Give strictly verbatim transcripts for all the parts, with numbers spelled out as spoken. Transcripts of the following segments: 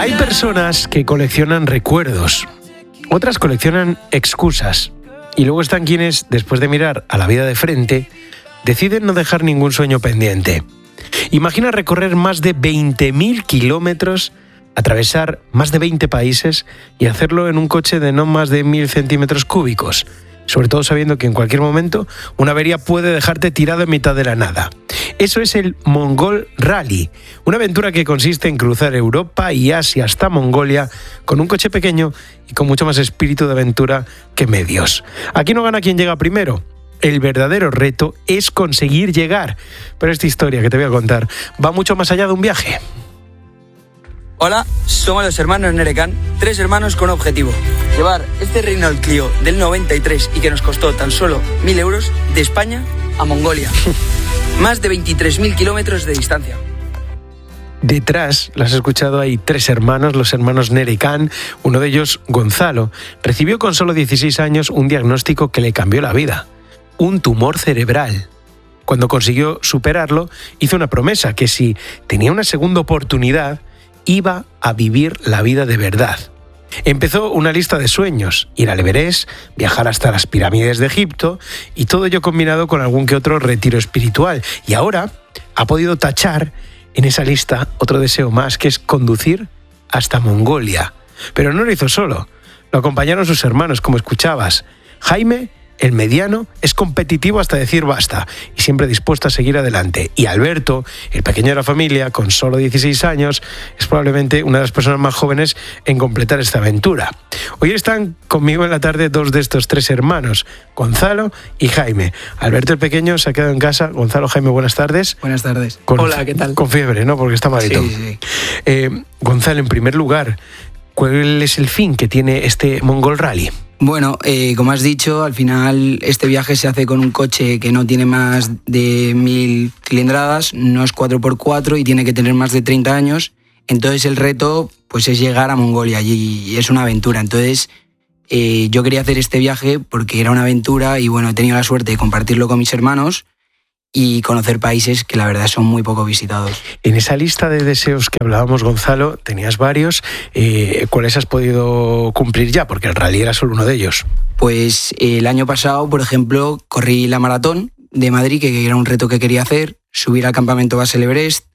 Hay personas que coleccionan recuerdos, otras coleccionan excusas, y luego están quienes, después de mirar a la vida de frente, deciden no dejar ningún sueño pendiente. Imagina recorrer más de veinte mil kilómetros, atravesar más de veinte países y hacerlo en un coche de no más de mil centímetros cúbicos, sobre todo sabiendo que en cualquier momento una avería puede dejarte tirado en mitad de la nada. Eso es el Mongol Rally, una aventura que consiste en cruzar Europa y Asia hasta Mongolia con un coche pequeño y con mucho más espíritu de aventura que medios. Aquí no gana quien llega primero. El verdadero reto es conseguir llegar. Pero esta historia que te voy a contar va mucho más allá de un viaje. Hola, somos los hermanos Nerekan, tres hermanos con objetivo: llevar este Renault Clio del noventa y tres y que nos costó tan solo mil euros de España a Mongolia. Más de veintitrés mil kilómetros de distancia. Detrás, lo has escuchado, hay tres hermanos, los hermanos Nerekan. Uno de ellos, Gonzalo, recibió con solo dieciséis años un diagnóstico que le cambió la vida: un tumor cerebral. Cuando consiguió superarlo, hizo una promesa que si tenía una segunda oportunidad, iba a vivir la vida de verdad. Empezó una lista de sueños: ir al Everest, viajar hasta las pirámides de Egipto, y todo ello combinado con algún que otro retiro espiritual. Y ahora ha podido tachar en esa lista otro deseo más, que es conducir hasta Mongolia. Pero no lo hizo solo, lo acompañaron sus hermanos, como escuchabas. Jaime, el mediano, es competitivo hasta decir basta y siempre dispuesto a seguir adelante. Y Alberto, el pequeño de la familia, con solo dieciséis años, es probablemente una de las personas más jóvenes en completar esta aventura. Hoy están conmigo en la tarde dos de estos tres hermanos, Gonzalo y Jaime. Alberto el pequeño se ha quedado en casa. Gonzalo, Jaime, buenas tardes. Buenas tardes. Con, Hola, ¿qué tal? Con fiebre, ¿no? Porque está malito. Sí, sí. Eh, Gonzalo, en primer lugar, ¿cuál es el fin que tiene este Mongol Rally? Bueno, eh, como has dicho, al final este viaje se hace con un coche que no tiene más de mil cilindradas, no es cuatro por cuatro y tiene que tener más de treinta años. Entonces el reto pues es llegar a Mongolia y es una aventura. Entonces eh, yo quería hacer este viaje porque era una aventura y bueno, he tenido la suerte de compartirlo con mis hermanos y conocer países que la verdad son muy poco visitados. En esa lista de deseos que hablábamos, Gonzalo, tenías varios. Eh, ¿Cuáles has podido cumplir ya? Porque el rally era solo uno de ellos. Pues eh, el año pasado, por ejemplo, corrí la maratón de Madrid, que era un reto que quería hacer, subir al campamento base del Everest,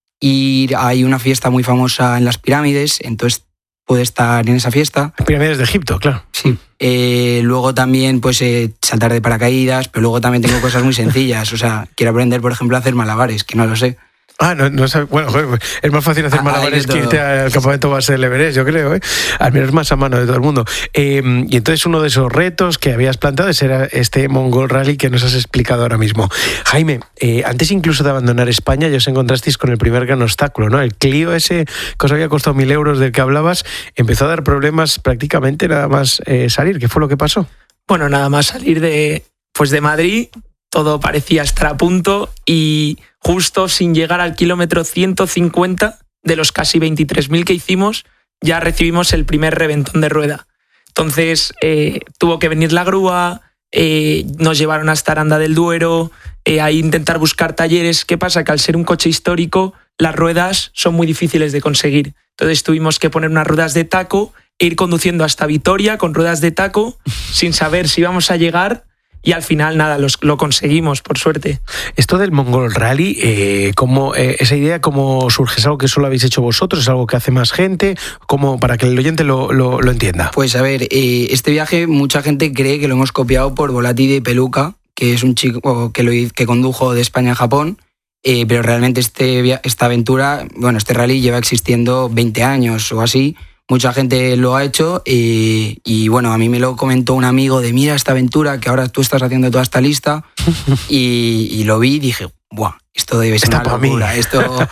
y hay una fiesta muy famosa en las pirámides, entonces pude estar en esa fiesta. Pirámides de Egipto, claro. Sí. Eh, luego también pues eh, saltar de paracaídas, pero luego también tengo cosas muy sencillas. O sea, quiero aprender, por ejemplo, a hacer malabares, que no lo sé. Ah, no, no sabe, bueno, es más fácil hacer ah, malabares que irte al campamento base del Everest, yo creo, ¿eh? Al menos más a mano de todo el mundo. Eh, y entonces uno de esos retos que habías planteado era este Mongol Rally que nos has explicado ahora mismo. Jaime, eh, antes incluso de abandonar España, ya os encontrasteis con el primer gran obstáculo, ¿no? El Clio ese que os había costado mil euros del que hablabas, empezó a dar problemas prácticamente nada más eh, salir. ¿Qué fue lo que pasó? Bueno, nada más salir de, pues de Madrid, todo parecía estar a punto y justo sin llegar al kilómetro ciento cincuenta de los casi veintitrés mil que hicimos, ya recibimos el primer reventón de rueda. Entonces eh, tuvo que venir la grúa, eh, nos llevaron hasta Aranda del Duero, eh, a intentar buscar talleres. ¿Qué pasa? Que al ser un coche histórico, las ruedas son muy difíciles de conseguir. Entonces tuvimos que poner unas ruedas de taco e ir conduciendo hasta Vitoria con ruedas de taco sin saber si íbamos a llegar. Y al final, nada, los, lo conseguimos, por suerte. Esto del Mongol Rally, eh, ¿cómo, eh, esa idea, ¿cómo surge? ¿Es algo que solo habéis hecho vosotros? ¿Es algo que hace más gente? ¿Cómo, para que el oyente lo, lo, lo entienda? Pues a ver, eh, este viaje mucha gente cree que lo hemos copiado por Volati de Peluca, que es un chico que, lo, que condujo de España a Japón, eh, pero realmente este, esta aventura, bueno, este rally lleva existiendo veinte años o así. Mucha gente lo ha hecho y, y bueno, a mí me lo comentó un amigo de mira esta aventura que ahora tú estás haciendo toda esta lista y, y lo vi y dije, ¡buah! Esto debe ser Está una locura. Esto...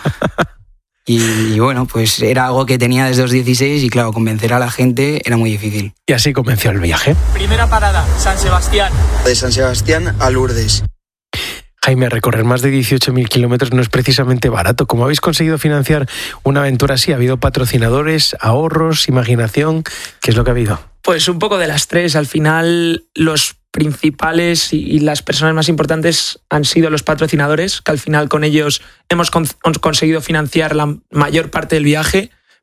Y, y bueno, pues era algo que tenía desde los dieciséis y claro, convencer a la gente era muy difícil. Y así comenzó el viaje. Primera parada, San Sebastián. De San Sebastián a Lourdes. Jaime, recorrer más de dieciocho mil kilómetros no es precisamente barato. ¿Cómo habéis conseguido financiar una aventura así? ¿Ha habido patrocinadores, ahorros, imaginación? ¿Qué es lo que ha habido? Pues un poco de las tres. Al final, los principales y las personas más importantes han sido los patrocinadores, que al final con ellos hemos con- conseguido financiar la mayor parte del viaje,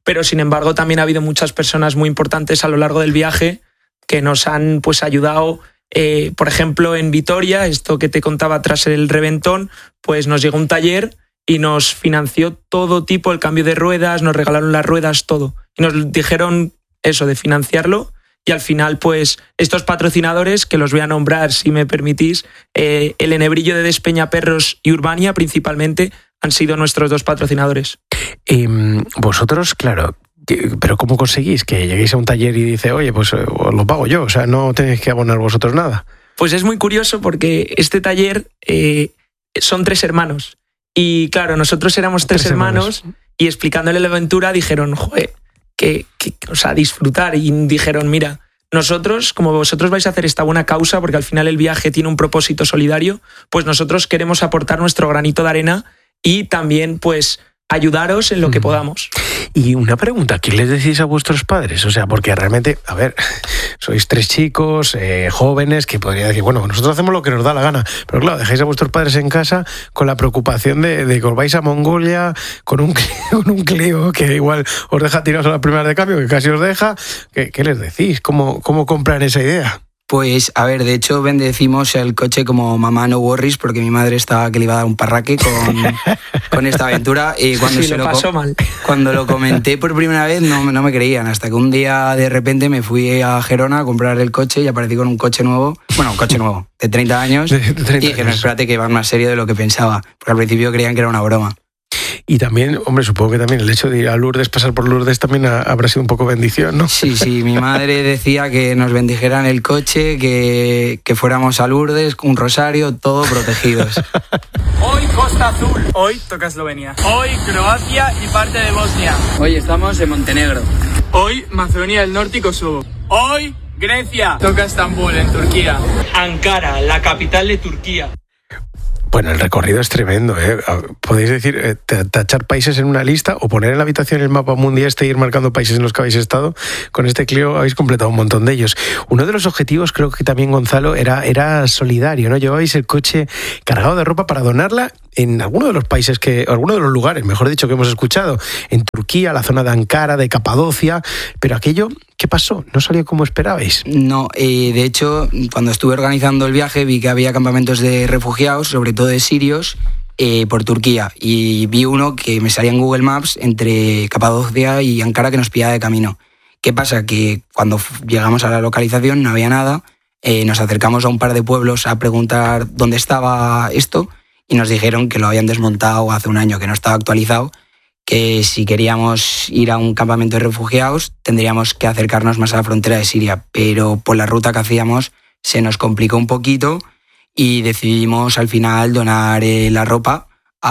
pero sin embargo también ha habido muchas personas muy importantes a lo largo del viaje que nos han pues ayudado. Eh, por ejemplo, en Vitoria, esto que te contaba tras el reventón, pues nos llegó un taller y nos financió todo tipo, el cambio de ruedas, nos regalaron las ruedas, todo. Y nos dijeron eso, de financiarlo. Y al final, pues, estos patrocinadores, que los voy a nombrar, si me permitís, eh, el Enebrillo de Despeñaperros y Urbania, principalmente, han sido nuestros dos patrocinadores. Eh, vosotros, claro, pero ¿cómo conseguís que lleguéis a un taller y dice, oye, pues os lo pago yo? O sea, no tenéis que abonar vosotros nada. Pues es muy curioso porque este taller eh, son tres hermanos. Y claro, nosotros éramos tres, tres hermanos, hermanos y explicándole la aventura dijeron, joder, que, que, o sea, disfrutar. Y dijeron, mira, nosotros, como vosotros vais a hacer esta buena causa, porque al final el viaje tiene un propósito solidario, pues nosotros queremos aportar nuestro granito de arena y también, pues, ayudaros en lo que podamos. Y una pregunta, ¿qué les decís a vuestros padres? O sea, porque realmente, a ver, sois tres chicos, eh, jóvenes, que podría decir, bueno, nosotros hacemos lo que nos da la gana, pero claro, dejáis a vuestros padres en casa con la preocupación de, de que os vais a Mongolia con un, con un Clio que igual os deja tirados a las primeras de cambio, que casi os deja. ¿Qué, qué les decís? ¿Cómo, cómo compran esa idea? Pues, a ver, de hecho bendecimos el coche como mamá no worries, porque mi madre estaba que le iba a dar un parraque con, con esta aventura. Y cuando sí, se lo lo pasó mal. Cuando lo comenté por primera vez no, no me creían, hasta que un día de repente me fui a Gerona a comprar el coche y aparecí con un coche nuevo, bueno, un coche nuevo, de treinta años, de treinta y dije, no, espérate que va más serio de lo que pensaba, porque al principio creían que era una broma. Y también, hombre, supongo que también el hecho de ir a Lourdes, pasar por Lourdes, también ha, habrá sido un poco bendición, ¿no? Sí, sí, mi madre decía que nos bendijeran el coche, que, que fuéramos a Lourdes, un rosario, todo protegidos. Hoy Costa Azul, hoy toca Eslovenia, hoy Croacia y parte de Bosnia. Hoy estamos en Montenegro. Hoy Macedonia del Norte y Kosovo. Hoy Grecia, toca Estambul, en Turquía. Ankara, la capital de Turquía. Bueno, el recorrido es tremendo, ¿eh? Podéis decir, eh, tachar países en una lista o poner en la habitación el mapa mundial este e ir marcando países en los que habéis estado. Con este Clio habéis completado un montón de ellos. Uno de los objetivos, creo que también, Gonzalo, era, era solidario, ¿no? Llevabais el coche cargado de ropa para donarla en alguno de los países, que, alguno de los lugares, mejor dicho, que hemos escuchado. En Turquía, la zona de Ankara, de Capadocia. Pero aquello, ¿qué pasó? ¿No salió como esperabais? No, eh, de hecho, cuando estuve organizando el viaje vi que había campamentos de refugiados, sobre todo de sirios, eh, por Turquía. Y vi uno que me salía en Google Maps entre Capadocia y Ankara que nos pillaba de camino. ¿Qué pasa? Que cuando llegamos a la localización no había nada. Eh, nos acercamos a un par de pueblos a preguntar dónde estaba esto y nos dijeron que lo habían desmontado hace un año, que no estaba actualizado, que si queríamos ir a un campamento de refugiados tendríamos que acercarnos más a la frontera de Siria, pero por la ruta que hacíamos se nos complicó un poquito y decidimos al final donar eh, la ropa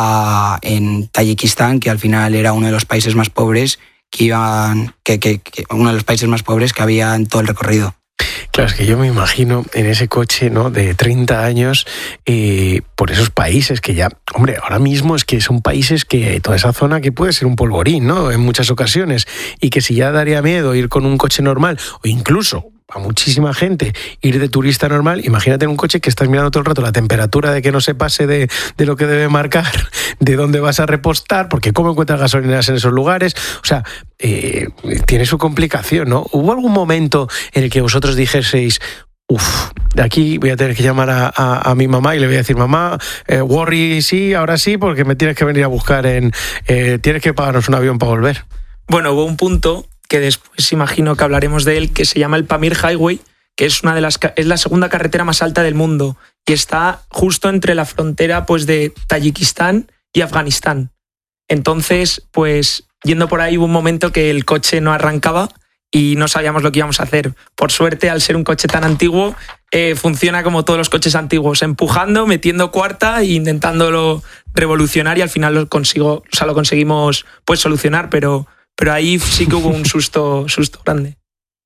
a, en Tayikistán, que al final era uno de los países más pobres que iban, que, que, que uno de los países más pobres que había en todo el recorrido. Claro, es que yo me imagino en ese coche, ¿no?, de treinta años, eh, por esos países que ya, hombre, ahora mismo es que son países que toda esa zona que puede ser un polvorín, ¿no?, en muchas ocasiones, y que si ya daría miedo ir con un coche normal, o incluso a muchísima gente ir de turista normal, imagínate en un coche que estás mirando todo el rato la temperatura, de que no se pase de, de lo que debe marcar, de dónde vas a repostar, porque cómo encuentras gasolineras en esos lugares. O sea, eh, tiene su complicación, ¿no? ¿Hubo algún momento en el que vosotros dijeseis, uff, de aquí voy a tener que llamar a, a, a mi mamá y le voy a decir, mamá, eh, worry sí, ahora sí, porque me tienes que venir a buscar en... Eh, tienes que pagarnos un avión para volver? Bueno, hubo un punto que después imagino que hablaremos de él, que se llama el Pamir Highway, que es una de las es la segunda carretera más alta del mundo y está justo entre la frontera, pues, de Tayikistán y Afganistán. Entonces, pues, yendo por ahí hubo un momento que el coche no arrancaba y no sabíamos lo que íbamos a hacer. Por suerte, al ser un coche tan antiguo, eh, funciona como todos los coches antiguos, empujando, metiendo cuarta e intentándolo revolucionar, y al final lo consigo, o sea, lo conseguimos, pues, solucionar, pero Pero ahí sí que hubo un susto, susto grande.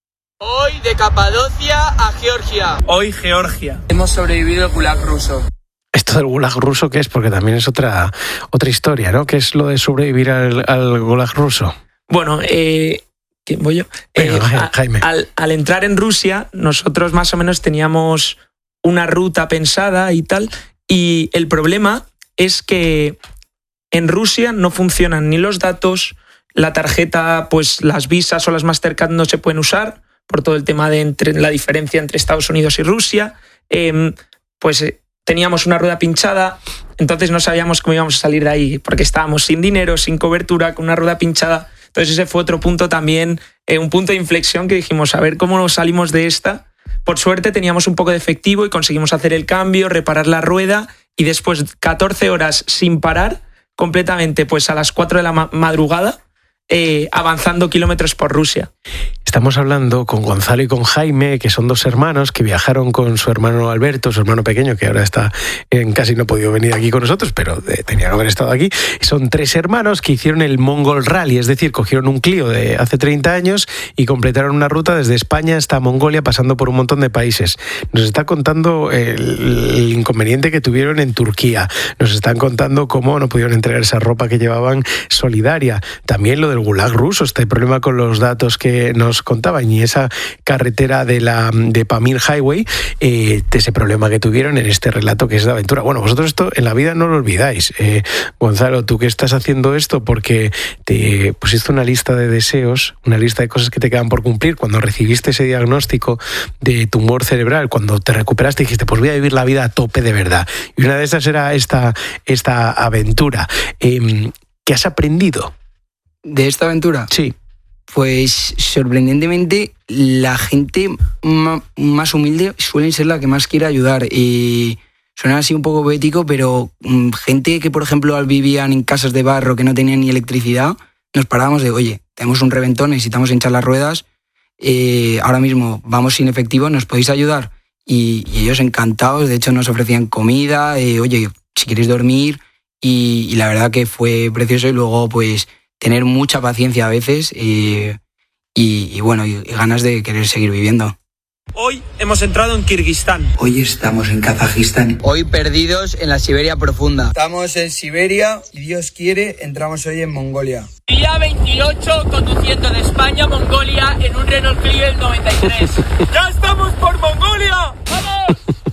Hoy de Capadocia a Georgia. Hoy Georgia. Hemos sobrevivido al Gulag ruso. Esto del Gulag ruso, ¿qué es? Porque también es otra, otra historia, ¿no? ¿Qué es lo de sobrevivir al, al Gulag ruso? Bueno, eh, ¿quién voy yo? Venga, eh, Jaime. A, al, al entrar en Rusia, nosotros más o menos teníamos una ruta pensada y tal, y el problema es que en Rusia no funcionan ni los datos, la tarjeta, pues las visas o las Mastercard no se pueden usar por todo el tema de entre, la diferencia entre Estados Unidos y Rusia. Eh, pues eh, teníamos una rueda pinchada, entonces no sabíamos cómo íbamos a salir de ahí, porque estábamos sin dinero, sin cobertura, con una rueda pinchada. Entonces ese fue otro punto también, eh, un punto de inflexión que dijimos, a ver cómo nos salimos de esta. Por suerte teníamos un poco de efectivo y conseguimos hacer el cambio, reparar la rueda y después catorce horas sin parar, completamente pues a las cuatro de la ma- madrugada, eh, avanzando kilómetros por Rusia. Estamos hablando con Gonzalo y con Jaime, que son dos hermanos que viajaron con su hermano Alberto, su hermano pequeño, que ahora está en casi no ha podido venir aquí con nosotros, pero eh, tenía que haber estado aquí. Son tres hermanos que hicieron el Mongol Rally, es decir, cogieron un Clio de hace treinta años y completaron una ruta desde España hasta Mongolia, pasando por un montón de países. Nos está contando el, el inconveniente que tuvieron en Turquía. Nos están contando cómo no pudieron entregar esa ropa que llevaban solidaria. También lo del Gulag ruso, este problema con los datos que nos contaban, y esa carretera de la de Pamir Highway, eh, de ese problema que tuvieron en este relato que es de aventura. Bueno, vosotros esto en la vida no lo olvidáis. Eh, Gonzalo, tú que estás haciendo esto porque te pusiste una lista de deseos, una lista de cosas que te quedan por cumplir cuando recibiste ese diagnóstico de tumor cerebral, cuando te recuperaste dijiste, pues voy a vivir la vida a tope de verdad. Y una de esas era esta, esta aventura. Eh, ¿Qué has aprendido? ¿De esta aventura? Sí. Pues sorprendentemente la gente ma- más humilde suele ser la que más quiere ayudar. Y suena así un poco poético, pero mm, gente que por ejemplo vivían en casas de barro que no tenían ni electricidad, nos parábamos de, oye, tenemos un reventón, necesitamos hinchar las ruedas, eh, ahora mismo vamos sin efectivo, ¿nos podéis ayudar? Y, y ellos encantados, de hecho nos ofrecían comida, eh, oye, si queréis dormir, y, y la verdad que fue precioso. Y luego pues tener mucha paciencia a veces eh, y, y bueno, y, y ganas de querer seguir viviendo. Hoy hemos entrado en Kirguistán. Hoy estamos en Kazajistán. Hoy perdidos en la Siberia profunda. Estamos en Siberia y Dios quiere, entramos hoy en Mongolia. Día veintiocho, conduciendo de España a Mongolia en un Renault Clio del noventa y tres. ¡Ya estamos por Mongolia! ¡Vamos!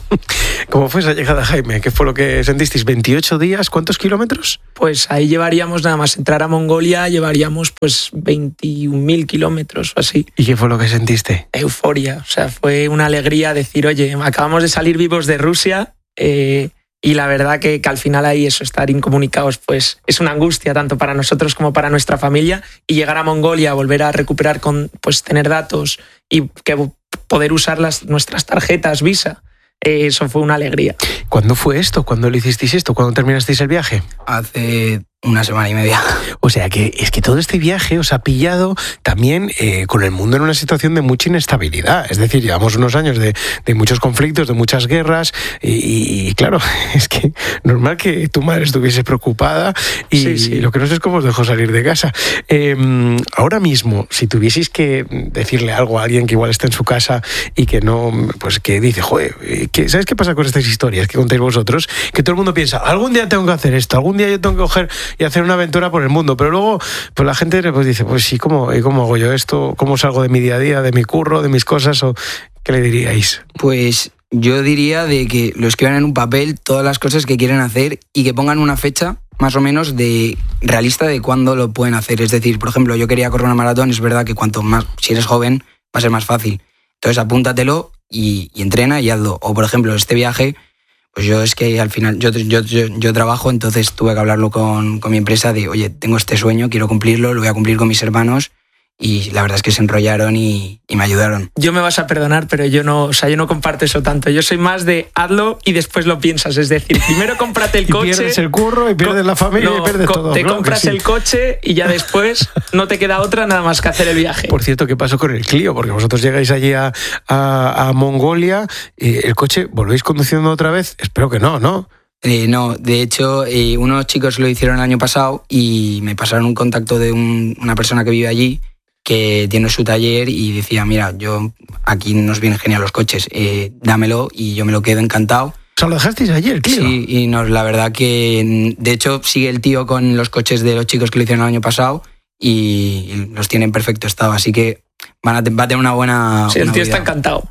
¿Cómo fue esa llegada, Jaime? ¿Qué fue lo que sentisteis? ¿veintiocho días? ¿Cuántos kilómetros? Pues ahí llevaríamos nada más entrar a Mongolia, llevaríamos pues veintiún mil kilómetros o así. ¿Y qué fue lo que sentiste? Euforia, o sea, fue una alegría decir, oye, acabamos de salir vivos de Rusia eh, y la verdad que, que al final ahí eso, estar incomunicados, pues es una angustia tanto para nosotros como para nuestra familia, y llegar a Mongolia, volver a recuperar, con, pues tener datos y que poder usar las, nuestras tarjetas Visa. Eso fue una alegría. ¿Cuándo fue esto? ¿Cuándo lo hicisteis esto? ¿Cuándo terminasteis el viaje? Hace una semana y media. O sea que es que todo este viaje os ha pillado también eh, con el mundo en una situación de mucha inestabilidad. Es decir, llevamos unos años de, de muchos conflictos, de muchas guerras y, y claro, es que normal que tu madre estuviese preocupada y, sí, sí. y lo que no sé es cómo os dejó salir de casa. Eh, ahora mismo, si tuvieseis que decirle algo a alguien que igual está en su casa y que no, pues que dice, joder, que, ¿sabes qué pasa con estas historias que contáis vosotros? Que todo el mundo piensa, algún día tengo que hacer esto, algún día yo tengo que coger y hacer una aventura por el mundo, pero luego pues la gente pues dice, pues sí, ¿cómo, ¿cómo hago yo esto? ¿Cómo salgo de mi día a día, de mi curro, de mis cosas? ¿O qué le diríais? Pues yo diría de que lo escriban en un papel todas las cosas que quieren hacer y que pongan una fecha más o menos de realista de cuándo lo pueden hacer. Es decir, por ejemplo, yo quería correr una maratón, es verdad que cuanto más, si eres joven, va a ser más fácil. Entonces apúntatelo y, y entrena y hazlo. O por ejemplo, este viaje, pues yo es que al final, yo, yo, yo, yo trabajo, entonces tuve que hablarlo con, con mi empresa de, oye, tengo este sueño, quiero cumplirlo, lo voy a cumplir con mis hermanos. Y la verdad es que se enrollaron y, y me ayudaron. Yo me vas a perdonar, pero yo no, o sea, yo no comparto eso tanto. Yo soy más de hazlo y después lo piensas. Es decir, primero cómprate el coche. Y pierdes el curro y pierdes la familia no, y pierdes todo. Te claro compras sí. el coche y ya después no te queda otra nada más que hacer el viaje. Por cierto, ¿qué pasó con el Clio? Porque vosotros llegáis allí a, a, a Mongolia y el coche, ¿volvéis conduciendo otra vez? Espero que no, ¿no? Eh, no, de hecho, eh, unos chicos lo hicieron el año pasado y me pasaron un contacto de un, una persona que vive allí, que tiene su taller y decía, mira, yo aquí nos vienen genial los coches, eh, dámelo y yo me lo quedo encantado. O sea, ¿lo dejasteis allí, el Clio? Sí, y nos, la verdad que, de hecho, sigue el tío con los coches de los chicos que lo hicieron el año pasado y los tiene en perfecto estado, así que van a, va a tener una buena... Sí, el una tío vida. está encantado.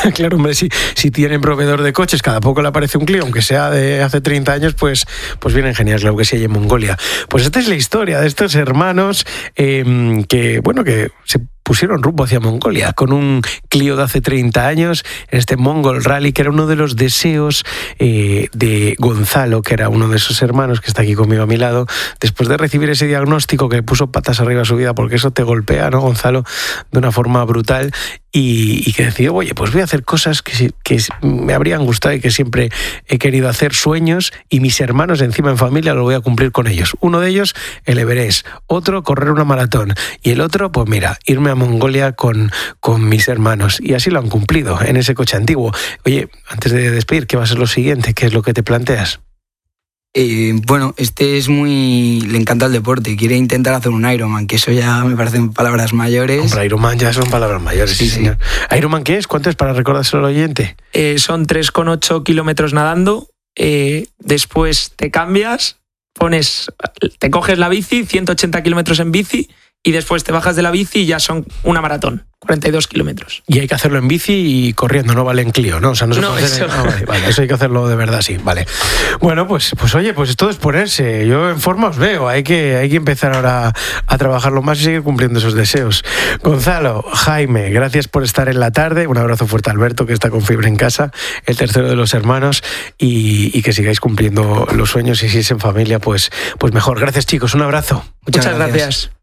Claro, hombre, si, si tienen proveedor de coches, cada poco le aparece un Clio, aunque sea de hace treinta años, pues, pues vienen genial, claro que sí, hay en Mongolia. Pues esta es la historia de estos hermanos eh, que, bueno, que se pusieron rumbo hacia Mongolia con un Clio de hace treinta años en este Mongol Rally, que era uno de los deseos eh, de Gonzalo, que era uno de esos hermanos que está aquí conmigo a mi lado, después de recibir ese diagnóstico que puso patas arriba a su vida, porque eso te golpea, ¿no, Gonzalo?, de una forma brutal, y, y que decidió, oye, pues voy a hacer cosas que, que me habrían gustado y que siempre he querido hacer, sueños, y mis hermanos encima en familia lo voy a cumplir con ellos. Uno de ellos, el Everest, otro, correr una maratón, y el otro, pues mira, irme a Mongolia con, con mis hermanos, y así lo han cumplido en ese coche antiguo. Oye, antes de despedir, ¿qué va a ser lo siguiente? ¿Qué es lo que te planteas? Eh, bueno, este es muy... le encanta el deporte, quiere intentar hacer un Ironman, que eso ya me parecen palabras mayores. Hombre, Ironman ya son palabras mayores, sí, sí, señor. Sí. ¿Ironman qué es? ¿Cuánto es para recordárselo al oyente? Eh, son tres coma ocho kilómetros nadando, eh, después te cambias, pones, te coges la bici, ciento ochenta kilómetros en bici, y después te bajas de la bici y ya son una maratón, cuarenta y dos kilómetros. Y hay que hacerlo en bici y corriendo, no vale en Clio, ¿no? O sea, no se no, puede hacer... eso... Ah, vale, vale, eso hay que hacerlo de verdad, sí, vale. Bueno, pues, pues oye, pues todo es ponerse. Yo en forma os veo, hay que, hay que empezar ahora a trabajarlo más y seguir cumpliendo esos deseos. Gonzalo, Jaime, gracias por estar en la tarde. Un abrazo fuerte a Alberto, que está con fiebre en casa, el tercero de los hermanos, y, y que sigáis cumpliendo los sueños, y si es en familia, pues, pues mejor. Gracias, chicos, un abrazo. Muchas, Muchas gracias. gracias.